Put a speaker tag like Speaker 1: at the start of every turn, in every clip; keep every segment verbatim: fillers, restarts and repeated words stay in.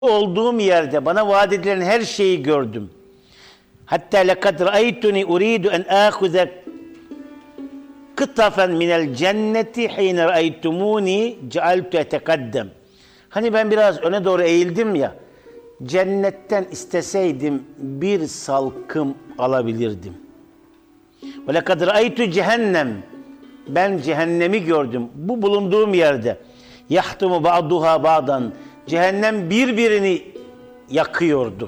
Speaker 1: olduğum yerde bana vaat edilen her şeyi gördüm. Hatta lekad ra'aytuni uridu en ahuze kıtafen minel cenneti hine ra'aytumuni cealtu etekaddem. Hani ben biraz öne doğru eğildim ya, cennetten isteseydim bir salkım alabilirdim. Ve lekad ra'aytu cehennem. Ben cehennemi gördüm. Bu bulunduğum yerde. Yahtumu ba'duha ba'dan. Cehennem birbirini yakıyordu.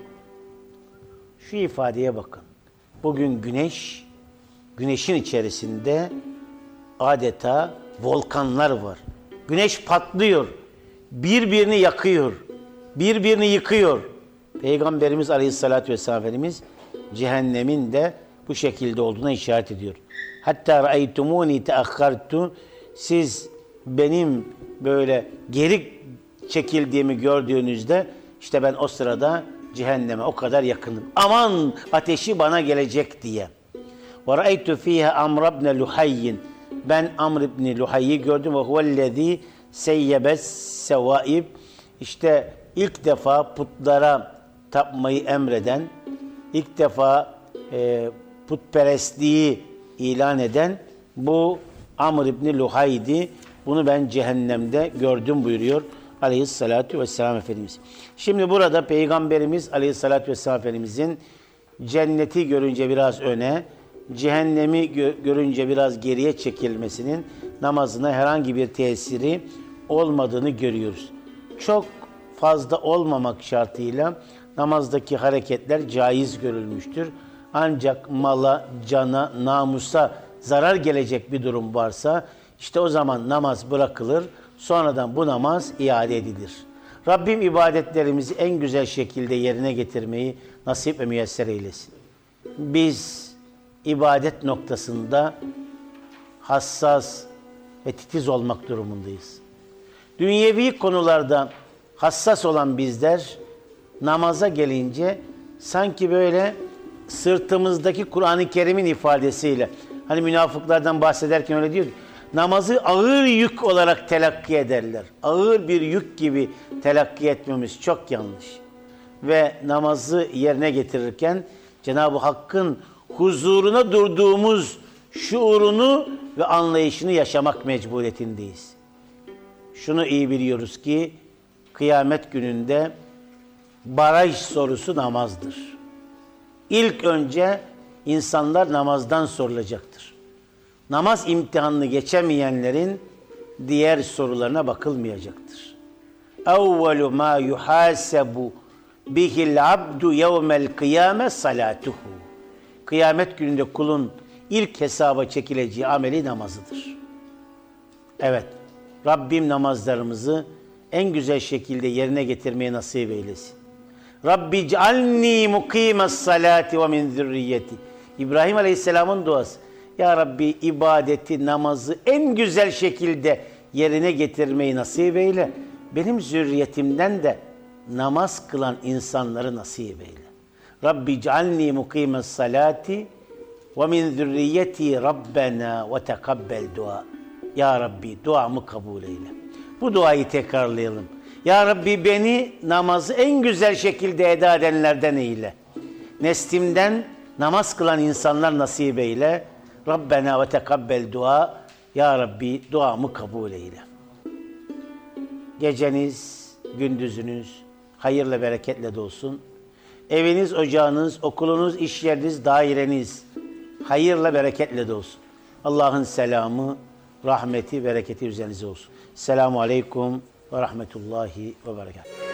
Speaker 1: Şu ifadeye bakın. Bugün güneş, güneşin içerisinde adeta volkanlar var. Güneş patlıyor. Birbirini yakıyor. Birbirini yıkıyor. Peygamberimiz Aleyhisselatü Vesselam Efendimiz cehennemin de bu şekilde olduğuna işaret ediyor. Hatta ra'aytumuni teakhartu, siz benim böyle geri çekildiğimi gördüğünüzde işte ben o sırada cehenneme o kadar yakınım. Aman ateşi bana gelecek diye. Ve ra'aytu fiha Amr ibn Luhay. Ben Amr ibn Luhay'ı gördüm ve huvellezî seyyebes sevaib. İşte ilk defa putlara tapmayı emreden, ilk defa e, putperestliği ilan eden bu Amr ibn Luhay'di. Bunu ben cehennemde gördüm buyuruyor Aleyhissalatu vesselam Efendimiz. Şimdi burada Peygamberimiz Aleyhissalatu vesselam Efendimizin cenneti görünce biraz öne, cehennemi gö- görünce biraz geriye çekilmesinin namazına herhangi bir tesiri olmadığını görüyoruz. Çok fazla olmamak şartıyla namazdaki hareketler caiz görülmüştür. Ancak mala, cana, namusa zarar gelecek bir durum varsa işte o zaman namaz bırakılır. Sonradan bu namaz iade edilir. Rabbim ibadetlerimizi en güzel şekilde yerine getirmeyi nasip ve müyesser eylesin. Biz ibadet noktasında hassas ve titiz olmak durumundayız. Dünyevi konularda hassas olan bizler namaza gelince sanki böyle sırtımızdaki Kur'an-ı Kerim'in ifadesiyle, hani münafıklardan bahsederken öyle diyor ki, namazı ağır yük olarak telakki ederler. Ağır bir yük gibi telakki etmemiz çok yanlış. Ve namazı yerine getirirken Cenab-ı Hakk'ın huzuruna durduğumuz şuurunu ve anlayışını yaşamak mecburiyetindeyiz. Şunu iyi biliyoruz ki kıyamet gününde baraj sorusu namazdır. İlk önce insanlar namazdan sorulacaktır. Namaz imtihanını geçemeyenlerin diğer sorularına bakılmayacaktır. Evvelu ma yuhasebu bihil abdu yevmel kıyame salatuhu. Kıyamet gününde kulun ilk hesaba çekileceği ameli namazıdır. Evet, Rabbim namazlarımızı en güzel şekilde yerine getirmeye nasip eylesin. Rabbi cealni mukimes salati ve min zürriyeti. İbrahim Aleyhisselam'ın duası. Ya Rabbi ibadeti, namazı en güzel şekilde yerine getirmeyi nasip eyle. Benim zürriyetimden de namaz kılan insanları nasip eyle. Rabbi cealni mukimes salati ve min zürriyeti Rabbena ve tekabbel dua. Ya Rabbi duamı kabul eyle. Bu duayı tekrarlayalım. Ya Rabbi beni namazı en güzel şekilde eda edenlerden eyle. Neslimden namaz kılan insanlar nasip eyle. Rabbena ve tekabbel dua. Ya Rabbi duamı kabul eyle. Geceniz, gündüzünüz hayırla bereketle dolsun. Eviniz, ocağınız, okulunuz, iş yeriniz, daireniz hayırla bereketle dolsun. Allah'ın selamı, rahmeti, bereketi üzerinize olsun. Selamun aleyküm ve rahmetullahi ve berekatuhu.